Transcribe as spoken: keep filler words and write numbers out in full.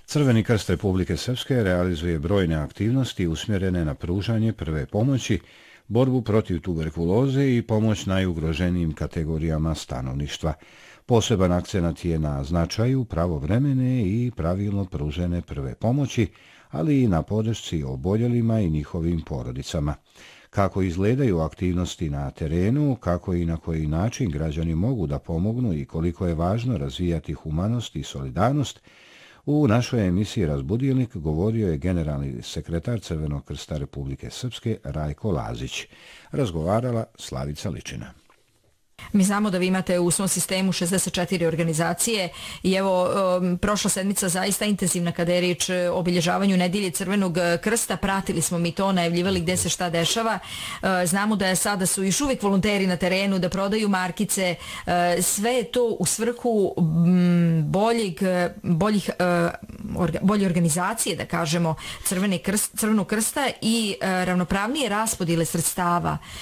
Crveni krst Republike Srpske realizuje brojne aktivnosti usmjerene na pružanje prve pomoći, borbu protiv tuberkuloze i pomoć najugroženijim kategorijama stanovništva. Poseban akcenat je na značaju pravovremene i pravilno pružene prve pomoći, ali i na podršci oboljelima i njihovim porodicama. Kako izgledaju aktivnosti na terenu, kako i na koji način građani mogu da pomognu i koliko je važno razvijati humanost i solidarnost, u našoj emisiji Razbudilnik govorio je generalni sekretar Crvenog krsta Republike Srpske Rajko Lazić. Razgovarala Slavica Ličina. Mi znamo da vi imate u svom sistemu šezdeset četiri organizacije i evo um, prošla sedmica zaista intenzivna kada je riječ o obilježavanju nedjelje Crvenog krsta. Pratili smo mi to, najavljivali gdje se šta dešava. Uh, znamo da je sada su još uvijek volonteri na terenu, da prodaju markice. Uh, sve je to u svrhu m, boljeg, boljih, uh, orga, bolje organizacije, da kažemo, Crvene krst, Crvenog krsta i uh, ravnopravnije raspodjele sredstava